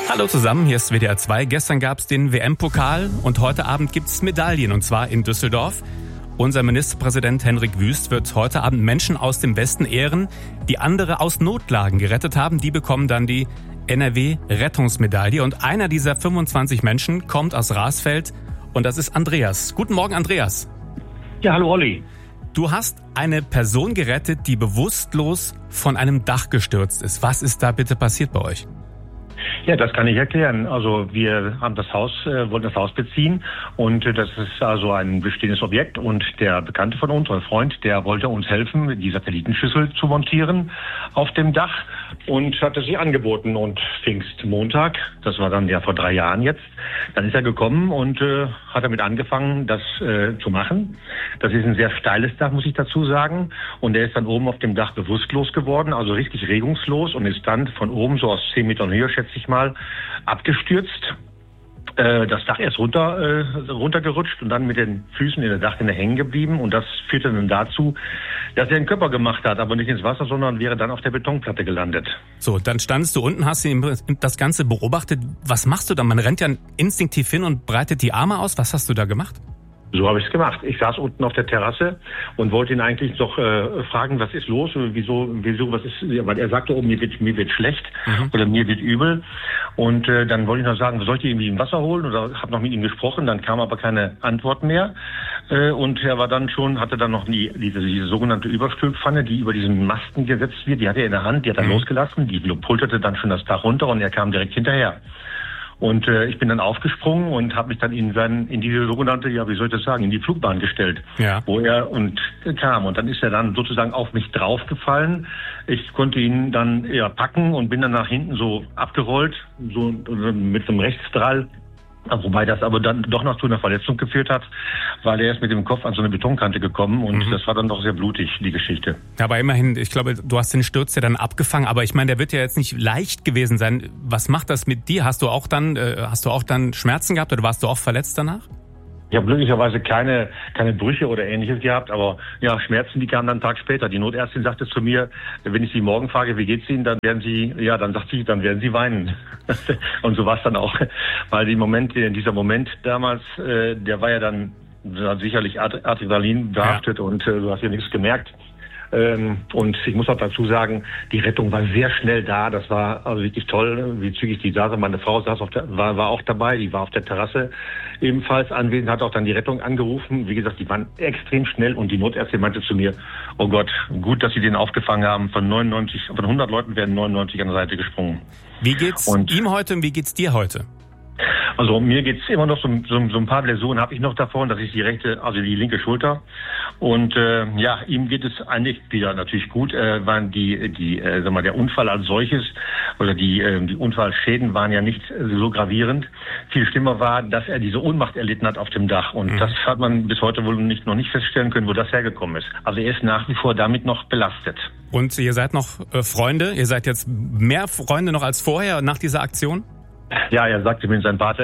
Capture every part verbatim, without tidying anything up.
Hallo zusammen, hier ist W D R zwei. Gestern gab es den W M-Pokal und heute Abend gibt es Medaillen, und zwar in Düsseldorf. Unser Ministerpräsident Hendrik Wüst wird heute Abend Menschen aus dem Westen ehren, die andere aus Notlagen gerettet haben. Die bekommen dann die N R W-Rettungsmedaille. Und einer dieser fünfundzwanzig Menschen kommt aus Rasfeld und das ist Andreas. Guten Morgen, Andreas. Ja, hallo Olli. Du hast eine Person gerettet, die bewusstlos von einem Dach gestürzt ist. Was ist da bitte passiert bei euch? Ja, das kann ich erklären. Also wir haben das Haus, äh, wollten das Haus beziehen und äh, das ist also ein bestehendes Objekt und der Bekannte von uns, ein Freund, der wollte uns helfen, die Satellitenschüssel zu montieren auf dem Dach und hatte sie angeboten und Pfingstmontag, das war dann ja vor drei Jahren jetzt, dann ist er gekommen und äh, hat damit angefangen, das äh, zu machen. Das ist ein sehr steiles Dach, muss ich dazu sagen, und er ist dann oben auf dem Dach bewusstlos geworden, also richtig regungslos, und ist dann von oben so aus zehn Metern Höhe, schätze ich mal, abgestürzt. Äh, das Dach ist runter, äh, runtergerutscht und dann mit den Füßen in der Dachrinne hängen geblieben, und das führte dann dazu, dass er einen Körper gemacht hat, aber nicht ins Wasser, sondern wäre dann auf der Betonplatte gelandet. So, dann standest du unten, hast du das Ganze beobachtet. Was machst du dann? Man rennt ja instinktiv hin und breitet die Arme aus. Was hast du da gemacht? So habe ich es gemacht. Ich saß unten auf der Terrasse und wollte ihn eigentlich noch äh, fragen, was ist los, wieso, wieso, was ist, weil er sagte, oh, mir wird, mir wird schlecht mhm. oder mir wird übel. Und äh, dann wollte ich noch sagen, soll ich irgendwie ein Wasser holen, oder habe noch mit ihm gesprochen, dann kam aber keine Antwort mehr. Äh, und er war dann schon, hatte dann noch die, diese, diese sogenannte Überstülpfanne, die über diesen Masten gesetzt wird, die hatte er in der Hand, die hat er mhm. losgelassen, die pulterte dann schon das Dach runter und er kam direkt hinterher. Und äh, ich bin dann aufgesprungen und habe mich dann in seinen, in diese sogenannte, ja, wie soll ich das sagen, in die Flugbahn gestellt, ja. wo er und äh, kam. Und dann ist er dann sozusagen auf mich draufgefallen. Ich konnte ihn dann ja packen und bin dann nach hinten so abgerollt, so mit einem Rechtsdrall. Wobei das aber dann doch noch zu einer Verletzung geführt hat, weil er ist mit dem Kopf an so eine Betonkante gekommen, und mhm. das war dann doch sehr blutig, die Geschichte. Ja, aber immerhin, ich glaube, du hast den Sturz ja dann abgefangen, aber ich meine, der wird ja jetzt nicht leicht gewesen sein. Was macht das mit dir? Hast du auch dann, äh, hast du auch dann Schmerzen gehabt oder warst du auch verletzt danach? Ich habe glücklicherweise keine keine Brüche oder Ähnliches gehabt, aber ja, Schmerzen, die kamen dann einen Tag später. Die Notärztin sagte zu mir, wenn ich Sie morgen frage, wie geht's Ihnen, dann werden Sie, ja, dann sagt sie, dann werden Sie weinen. Und so war es dann auch, weil die Moment, dieser Moment damals, äh, der war ja dann sicherlich Adrenalin behaftet, ja. und äh, du hast ja nichts gemerkt. Ähm, und ich muss auch dazu sagen, die Rettung war sehr schnell da. Das war also wirklich toll, wie zügig die saß. Meine Frau saß auf der, war, war auch dabei, die war auf der Terrasse ebenfalls anwesend, hat auch dann die Rettung angerufen. Wie gesagt, die waren extrem schnell, und die Notärztin meinte zu mir, oh Gott, gut, dass Sie den aufgefangen haben. Von neunundneunzig, von hundert Leuten werden neunundneunzig an der Seite gesprungen. Wie geht's und ihm heute und wie geht's dir heute? Also mir geht's immer noch so, so, so ein paar Läsionen habe ich noch davon, das ist die rechte, also die linke Schulter. Und äh, ja, ihm geht es eigentlich wieder natürlich gut, äh, waren die, die, äh, sag mal, der Unfall als solches oder die, äh, die Unfallschäden waren ja nicht so gravierend. Viel schlimmer war, dass er diese Ohnmacht erlitten hat auf dem Dach, und mhm. das hat man bis heute wohl nicht, noch nicht feststellen können, wo das hergekommen ist. Also er ist nach wie vor damit noch belastet. Und ihr seid noch äh, Freunde? Ihr seid jetzt mehr Freunde noch als vorher nach dieser Aktion? Ja, er sagte mir sein Pate.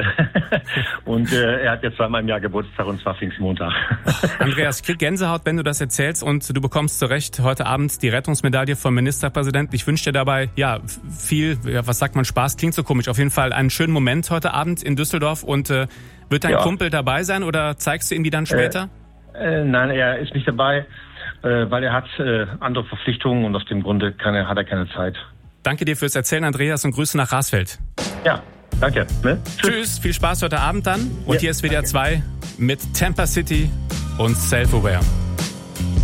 Und äh, er hat jetzt zweimal im Jahr Geburtstag, und zwar Pfingstmontag. Andreas, ich krieg Gänsehaut, wenn du das erzählst, und du bekommst zu Recht heute Abend die Rettungsmedaille vom Ministerpräsidenten. Ich wünsche dir dabei, ja, viel, ja, was sagt man, Spaß, klingt so komisch, auf jeden Fall einen schönen Moment heute Abend in Düsseldorf. Und äh, wird dein ja. Kumpel dabei sein oder zeigst du ihm die dann später? Äh, äh, nein, er ist nicht dabei, äh, weil er hat äh, andere Verpflichtungen, und aus dem Grunde kann er, hat er keine Zeit. Danke dir fürs Erzählen, Andreas, und Grüße nach Rasfeld. Ja. Danke. Ne? Tschüss. Tschüss, viel Spaß heute Abend dann. Und ja, hier ist W D R zwei mit Tampa City und Self-Aware.